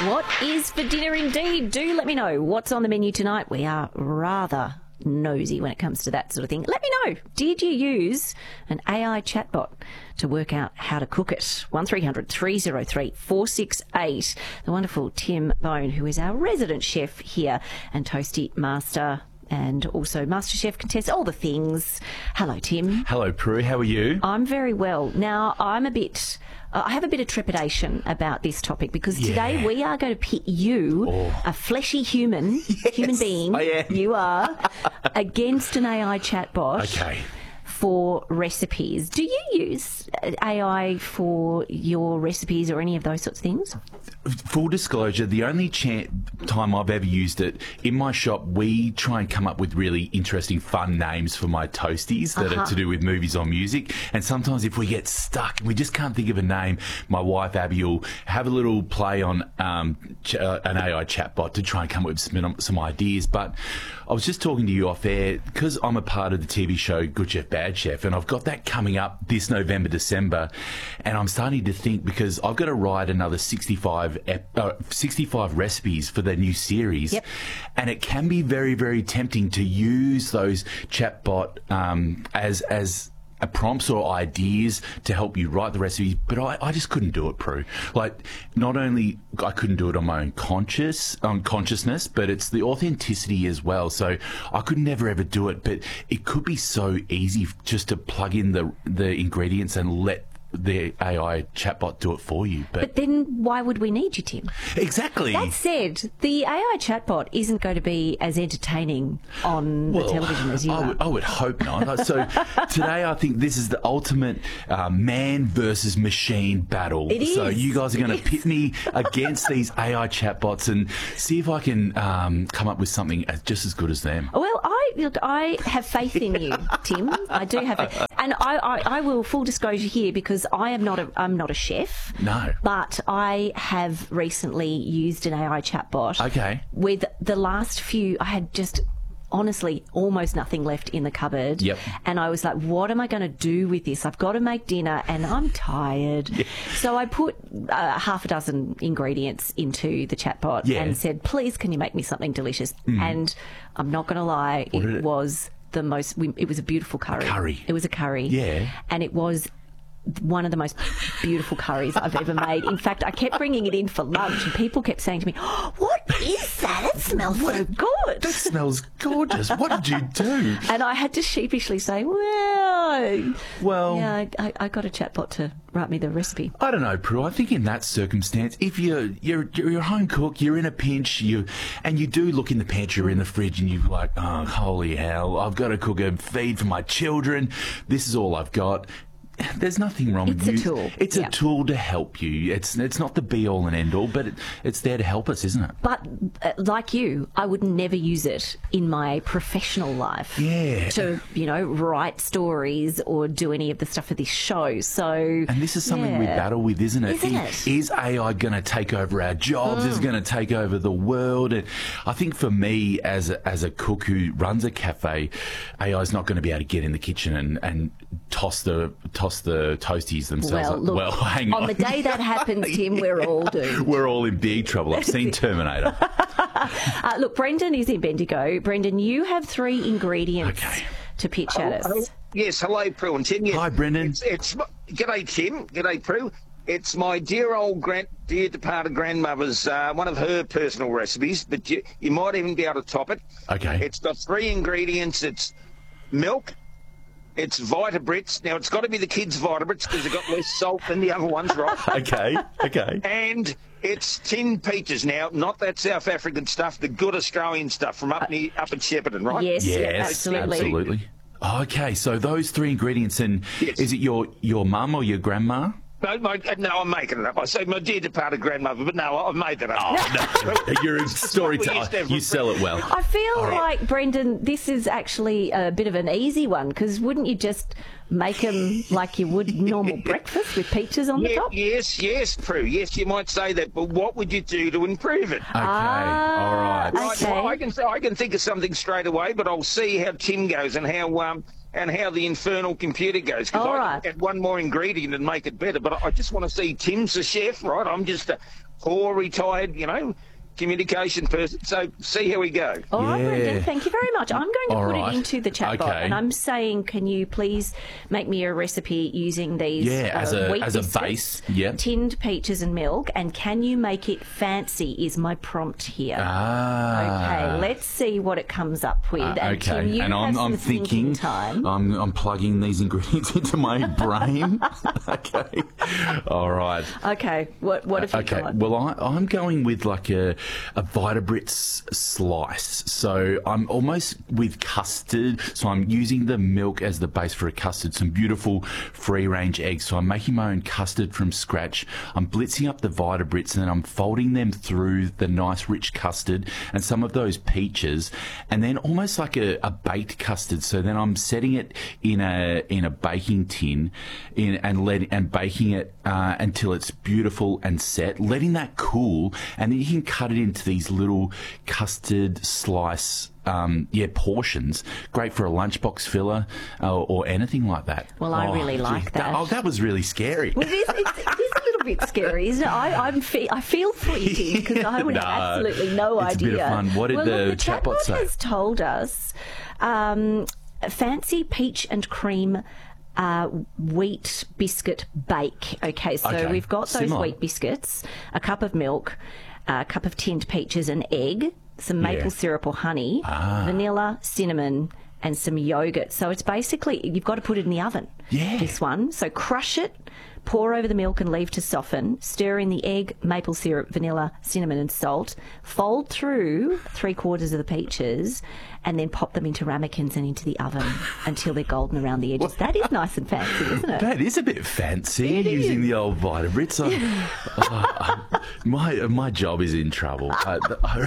What is for dinner indeed? Do let me know what's on the menu tonight. We are rather nosy when it comes to that sort of thing. Let me know, did you use an AI chatbot to work out how to cook it? 1300 303 468. The wonderful Tim Bone, who is our resident chef here and Toasty Master and also MasterChef contestant, all the things. Hello, Tim. Hello, Prue. How are you? I'm very well. Now, I have a bit of trepidation about this topic because today we are going to pit you, a fleshy human being, I am. you are, against an AI chatbot. Okay. For recipes. Do you use AI for your recipes or any of those sorts of things? Full disclosure, the only time I've ever used it, in my shop, we try and come up with really interesting, fun names for my toasties that are to do with movies or music. And sometimes if we get stuck and we just can't think of a name, my wife, Abby, will have a little play on an AI chatbot to try and come up with some ideas. But I was just talking to you off air, because I'm a part of the TV show Good Chef, Bad Chef, and I've got that coming up this November, December, and I'm starting to think, because I've got to write another 65 recipes for the new series, and it can be very, very tempting to use those chatbot as prompts or ideas to help you write the recipes, but I just couldn't do it, Prue. Like, not only I couldn't do it on my own consciousness, but it's the authenticity as well. So I could never ever do it, but it could be so easy just to plug in the ingredients and let the AI chatbot do it for you. But then why would we need you, Tim? Exactly. That said, the AI chatbot isn't going to be as entertaining on the television as you are. I would hope not. So today I think this is the ultimate man versus machine battle. It is. So you guys are going to pit me against these AI chatbots and see if I can come up with something just as good as them. Well, I have faith in you, Tim. I do have faith. And I will, full disclosure here, because I'm not a chef. No. But I have recently used an AI chatbot. Okay. With the last few, I had just honestly almost nothing left in the cupboard. Yep. And I was like, what am I going to do with this? I've got to make dinner and I'm tired. Yeah. So I put half a dozen ingredients into the chatbot and said, please, can you make me something delicious? And I'm not going to lie, it was a beautiful curry. It was a curry. Yeah. And it was one of the most beautiful curries I've ever made. In fact, I kept bringing it in for lunch and people kept saying to me, oh, what is that? It smells so good. That smells gorgeous. What did you do? And I had to sheepishly say, well, yeah, I got a chatbot to write me the recipe. I don't know, Prue. I think in that circumstance, if you're a home cook, you're in a pinch, and you do look in the pantry or in the fridge and you're like, oh, holy hell, I've got to cook a feed for my children. This is all I've got. There's nothing wrong with it. It's a tool. It's a tool to help you. It's not the be-all and end-all, but it's there to help us, isn't it? But like you, I would never use it in my professional life to, write stories or do any of the stuff for this show. So, and this is something we battle with, isn't it? Isn't it? Is AI going to take over our jobs? Is it going to take over the world? And I think for me, as a cook who runs a cafe, AI is not going to be able to get in the kitchen and toss the toasties themselves. Well, hang on. On the day that happens, Tim, we're all doomed. We're all in big trouble. I've seen Terminator. Look, Brendan is in Bendigo. Brendan, you have 3 ingredients to pitch at us. Yes, hello, Prue and Tim. Yes, hi, Brendan. G'day, Tim. G'day, Prue. It's my dear departed grandmother's, one of her personal recipes, but you might even be able to top it. Okay. It's got 3 ingredients. It's milk. It's Vitabrits. Now, it's got to be the kids' Vitabrits because they've got less salt than the other ones, right? Okay. And it's tinned peaches. Now, not that South African stuff, the good Australian stuff from up at Shepparton, right? Yes, absolutely. Okay, so those 3 ingredients, and is it your mum or your grandma? No, I'm making it up. I say my dear departed grandmother, but no, I've made that up. Oh, no. You're a storyteller. You sell it well. I feel like, Brendan, this is actually a bit of an easy one, because wouldn't you just make them like you would normal breakfast with peaches on the top? Yes, Prue. Yes, you might say that, but what would you do to improve it? Okay, all right. Okay. Well, I can think of something straight away, but I'll see how Tim goes and how the infernal computer goes. Because I can add one more ingredient and make it better. But I just want to see Tim's the chef, right? poor retired, communication person. So see how we go. All right, Yeah. Brendan, thank you very much. I'm going to All put right. it into the chatbot, Okay. and I'm saying, can you please make me a recipe using these as a wheat biscuits, base. Yep. tinned peaches and milk, and can you make it fancy is my prompt here. Okay, let's see what it comes up with. And Okay, Tim, you and have some I'm thinking, time. I'm plugging these ingredients into my brain. Okay, all right. Okay, what have you Okay, got? well, I'm going with like a Vitabrits slice. So I'm almost with custard. So I'm using the milk as the base for a custard. Some beautiful free-range eggs. So I'm making my own custard from scratch. I'm blitzing up the Vitabrits and then I'm folding them through the nice rich custard and some of those peaches, and then almost like a baked custard. So then I'm setting it in a baking tin and baking it until it's beautiful and set, letting that cool, and then you can cut it into these little custard slice portions. Great for a lunchbox filler or anything like that. Well, I really like that. That was really scary. Well, it is a little bit scary, isn't it? I feel fleeting because I would have absolutely no it's idea. A bit of fun. What did well, the look, the chatbot say? has told us fancy peach and cream wheat biscuit bake. Okay, so we've got those Similar. wheat biscuits, a cup of milk, a cup of tinned peaches, an egg, some maple syrup or honey, vanilla, cinnamon, and some yogurt. So it's basically, you've got to put it in the oven, this one. So crush it, pour over the milk and leave to soften. Stir in the egg, maple syrup, vanilla, cinnamon and salt. Fold through 3/4 of the peaches and then pop them into ramekins and into the oven until they're golden around the edges. That is nice and fancy, isn't it? That is a bit fancy, using the old Vitabrits. My job is in trouble. Well,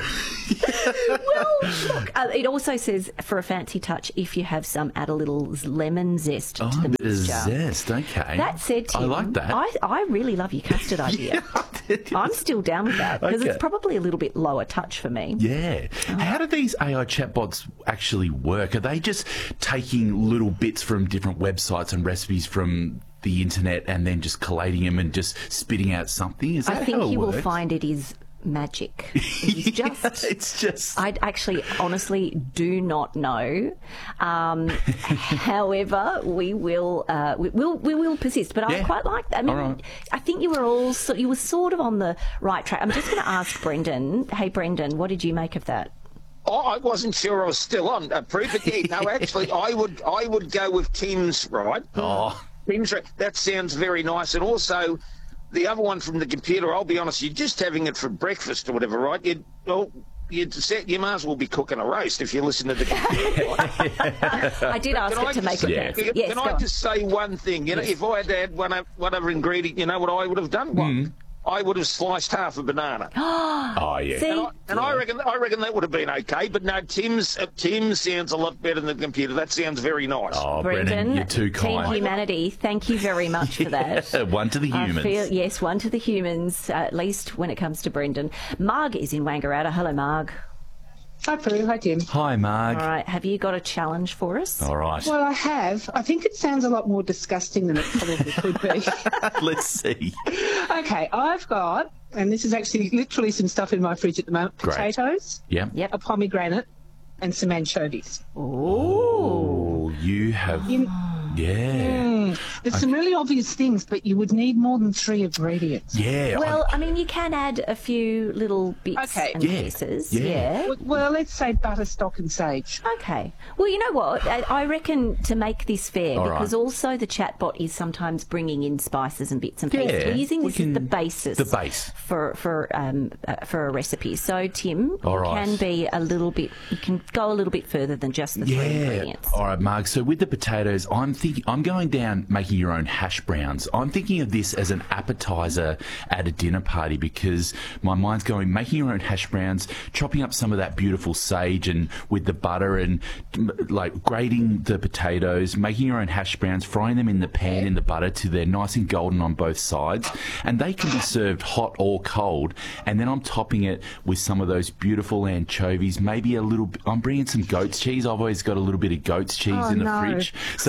look, it also says for a fancy touch, if you have some, add a little lemon zest to the A bit of mixture. zest, okay. That said, Tim, I like that. I really love your custard idea. I'm still down with that because Okay. it's probably a little bit lower touch for me. Yeah. How do these AI chatbots actually work? Are they just taking little bits from different websites and recipes from the internet and then just collating them and just spitting out something? Is that I think how it you will works? find it is magic. It's just. It's just. I actually, honestly, do not know. However, we will persist. But I quite like that. I mean, All right. I think you were sort of on the right track. I'm just going to ask Brendan. Hey, Brendan, what did you make of that? Oh, I wasn't sure I was still on. Proof it. No, actually, I would go with Tim's, right? Oh. Tim's, that sounds very nice. And also, the other one from the computer, I'll be honest, you're just having it for breakfast or whatever, right? You might as well be cooking a roast if you listen to the computer. Right? I did ask it to make it fancy. Yes, Can go I on. just say one thing? If I had to add one other ingredient, you know what I would have done? What? I would have sliced half a banana. Oh, yeah. See? I reckon that would have been okay. But no, Tim's sounds a lot better than the computer. That sounds very nice. Oh, Brendan, you're too Team kind. Humanity, thank you very much for that. One to the humans. Yes, one to the humans, at least when it comes to Brendan. Marg is in Wangaratta. Hello, Marg. Hi, Prue. Hi, Tim. Hi, Marg. All right, have you got a challenge for us? All right. Well, I have. I think it sounds a lot more disgusting than it probably could be. Let's see. Okay, I've got, and this is actually literally some stuff in my fridge at the moment, Great. potatoes, Yep. Yep. a pomegranate, and some anchovies. Oh, you have. Yeah. There's some really obvious things, but you would need more than 3 ingredients. Yeah. Well, I mean, you can add a few little bits Okay. and Yeah. pieces. Yeah. Yeah. Well, let's say butter, stock, and sage. Okay. Well, you know what? I reckon to make this fair, All right. because also the chatbot is sometimes bringing in spices and bits and pieces. Yeah, We're using we this as the can- basis. the base. for a recipe. So, Tim, All you right. can be a little bit. You can go a little bit further than just the 3 ingredients. All right, Mark. So with the potatoes, I'm going down making your own hash browns. I'm thinking of this as an appetizer at a dinner party because my mind's going making your own hash browns, chopping up some of that beautiful sage and with the butter and like grating the potatoes, making your own hash browns, frying them in the pan in the butter till they're nice and golden on both sides, and they can be served hot or cold. And then I'm topping it with some of those beautiful anchovies, maybe a little. I'm bringing some goat's cheese. I've always got a little bit of goat's cheese in the fridge. So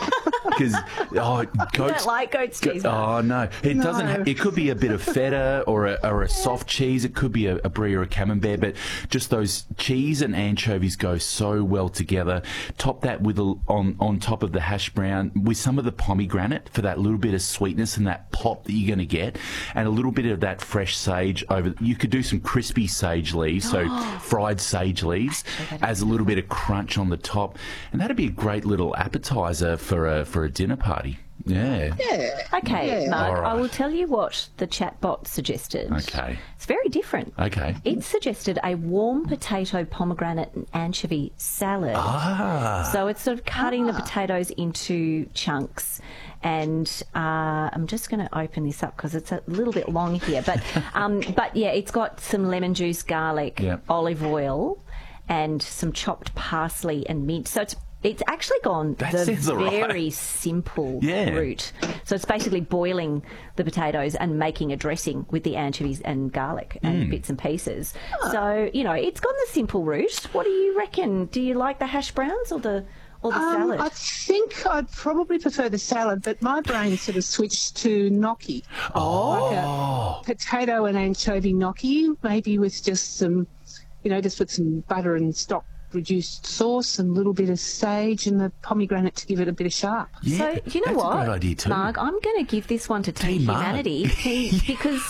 Because I goat's don't like goat's cheese. Mark. Oh no, it doesn't. It could be a bit of feta or a soft cheese. It could be a brie or a camembert, but just those cheese and anchovies go so well together. Top that with on top of the hash brown with some of the pomegranate for that little bit of sweetness and that pop that you're going to get, and a little bit of that fresh sage over. You could do some crispy sage leaves, so fried sage leaves, as a little bit of crunch on the top, and that'd be a great little appetizer for a dinner party. Yeah. Okay, Mark, All right. I will tell you what the chatbot suggested. Okay. It's very different. Okay. It suggested a warm potato, pomegranate and anchovy salad. So it's sort of cutting the potatoes into chunks. And I'm just going to open this up because it's a little bit long here. But yeah, it's got some lemon juice, garlic, olive oil and some chopped parsley and mint. So it's actually gone the very simple route. So it's basically boiling the potatoes and making a dressing with the anchovies and garlic and bits and pieces. So, it's gone the simple route. What do you reckon? Do you like the hash browns or the salad? I think I'd probably prefer the salad, but my brain sort of switched to gnocchi. Like a potato and anchovy gnocchi, maybe with just some, just with some butter and stock reduced sauce and a little bit of sage and the pomegranate to give it a bit of sharp. Yeah, so you know that's what, a great idea too. Mark, I'm going to give this one to Team Humanity because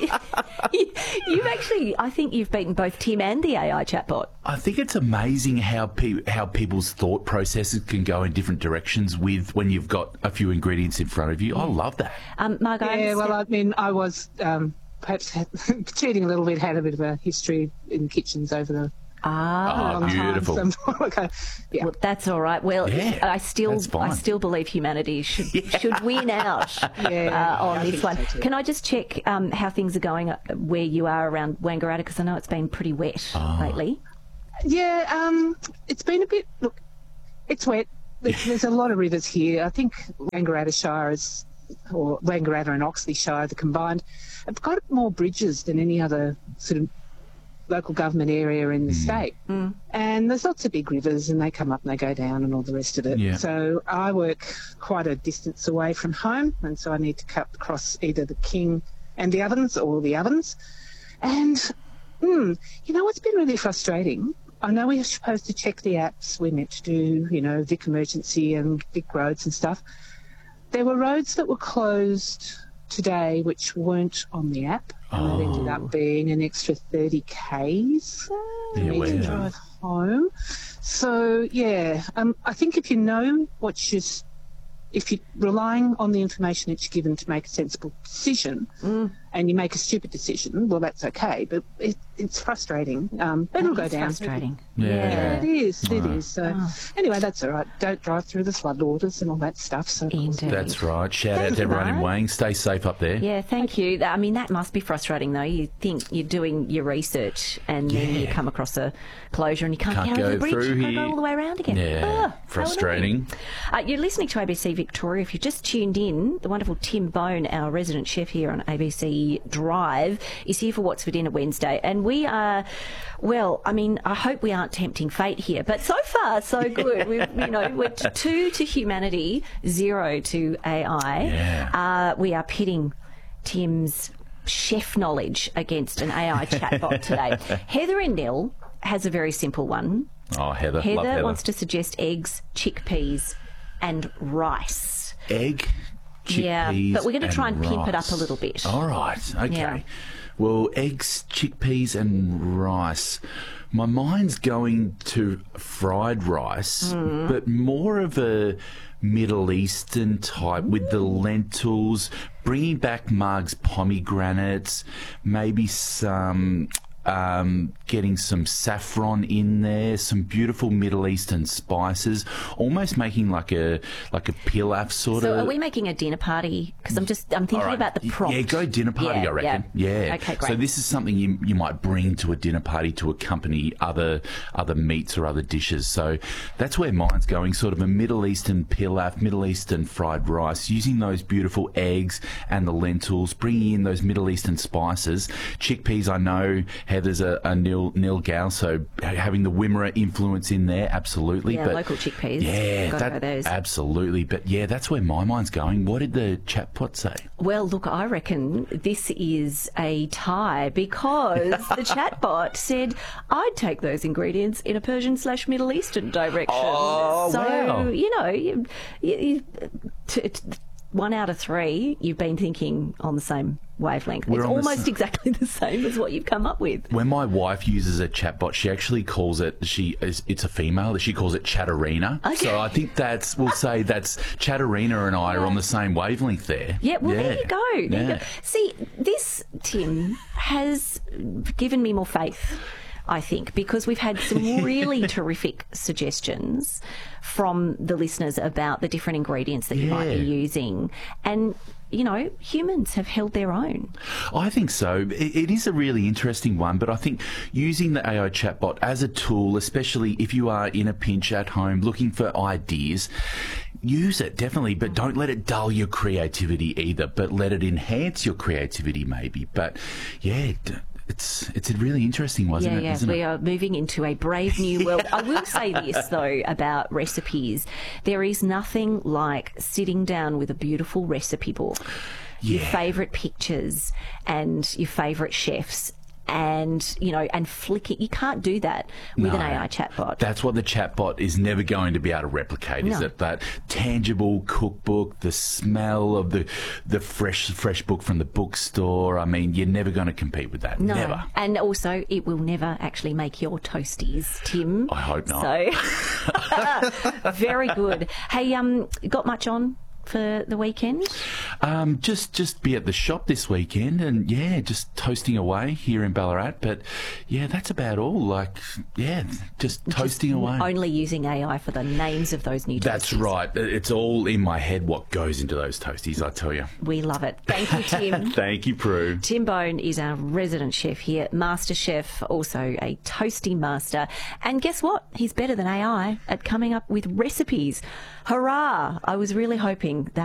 you've actually, I think you've beaten both Tim and the AI chatbot. I think it's amazing how people's thought processes can go in different directions with when you've got a few ingredients in front of you. I love that. Mark, I was perhaps cheating a little bit, had a bit of a history in kitchens over the beautiful. Well, that's all right. Well, I still believe humanity should win out on this one. Can I just check how things are going where you are around Wangaratta? Because I know it's been pretty wet lately. Yeah, it's been a bit. Look, it's wet. There's a lot of rivers here. I think Wangaratta Shire or Wangaratta and Oxley Shire, the combined, have got more bridges than any other sort of local government area in the state. And there's lots of big rivers and they come up and they go down and all the rest of it. So I work quite a distance away from home, and so I need to cut across either the King and the Ovens or the Ovens. And what's been really frustrating, I know we're supposed to check the apps, we're meant to do Vic Emergency and Vic Roads and stuff. There were roads that were closed today which weren't on the app, and that ended up being an extra 30 k's for me to drive home. So I think if you know if you're relying on the information that you're given to make a sensible decision and you make a stupid decision, well, that's okay, but it's frustrating. It'll go down. Frustrating. Yeah, it is. It is. So anyway, that's all right. Don't drive through the floodwaters and all that stuff. So that's right. Shout out to everyone in Wang. Stay safe up there. Yeah, thank you. I mean, that must be frustrating, though. You think you're doing your research and then you come across a closure and you can't get over the bridge. Through here. Go all the way around again. Yeah, frustrating. You're listening to ABC Victoria. If you've just tuned in, the wonderful Tim Bone, our resident chef here on ABC Drive, is here for What's for Dinner Wednesday. And we are, I hope we aren't tempting fate here, but so far, so good. We're 2 to humanity, 0 to AI. Yeah. We are pitting Tim's chef knowledge against an AI chatbot today. Heather Endell has a very simple one. Oh, Heather. Love Heather wants to suggest eggs, chickpeas and rice. Egg, chickpeas, but we're going to try and pimp it up rice. a little bit. All right, okay. Yeah. Well, eggs, chickpeas and rice. My mind's going to fried rice, but more of a Middle Eastern type with the lentils, bringing back Marg's pomegranates, maybe some... getting some saffron in there, some beautiful Middle Eastern spices, almost making like a pilaf sort of. So are we making a dinner party? Because I'm thinking about the prompt. Yeah, go dinner party, I reckon. Yeah. Okay, great. So this is something you might bring to a dinner party to accompany other meats or other dishes. So that's where mine's going, sort of a Middle Eastern pilaf, Middle Eastern fried rice, using those beautiful eggs and the lentils, bringing in those Middle Eastern spices. Chickpeas, I know, Heather's a nil gal, so having the Wimmera influence in there, absolutely. Yeah, but local chickpeas. Yeah, Gotta go those. absolutely. But yeah, that's where my mind's going. What did the chatbot say? Well, look, I reckon this is a tie because the chatbot said I'd take those ingredients in a Persian/Middle Eastern direction. Oh, so, wow. you know, one out of three, you've been thinking on the same wavelength. We're It's on the almost exactly the same as what you've come up with. When my wife uses a chatbot, she actually calls it, it's a female, she calls it Chatterina. Okay. So I think we'll say that's Chatterina and I are on the same wavelength there. Yeah, well, there you go. There you Yeah. go. See, this, Tim, has given me more faith, I think, because we've had some really terrific suggestions from the listeners about the different ingredients that you might be Yeah. using. And, you know, humans have held their own. I think so. It is a really interesting one, but I think using the AI chatbot as a tool, especially if you are in a pinch at home looking for ideas, use it, definitely, but don't let it dull your creativity either, but let it enhance your creativity maybe. But yeah, it's a really interesting one, Yeah, isn't we it? are moving into a brave new world. I will say this, though, about recipes. There is nothing like sitting down with a beautiful recipe book, your Yeah. favourite pictures and your favourite chefs, and, you know, and flicking. You can't do that with an No. AI chatbot. That's what the chatbot is never going to be able to replicate, is No. it? That tangible cookbook, the smell of the fresh book from the bookstore. I mean, you're never going to compete with that. No. Never. And also, it will never actually make your toasties, Tim. I hope not. So, very good. Hey, got much on for the weekend? Just be at the shop this weekend and yeah, just toasting away here in Ballarat. But yeah, that's about all. Like, yeah, just toasting away. Only using AI for the names of those new toasties. That's right. It's all in my head what goes into those toasties, I tell you. We love it. Thank you, Tim. Thank you, Prue. Tim Bone is our resident chef here, master chef, also a toasty master. And guess what? He's better than AI at coming up with recipes. Hurrah! I was really hoping that